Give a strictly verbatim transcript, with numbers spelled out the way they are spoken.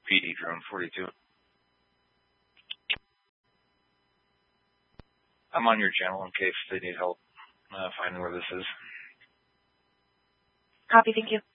P D drone forty-two. I'm on your channel in case they need help uh, finding where this is. Copy, thank you.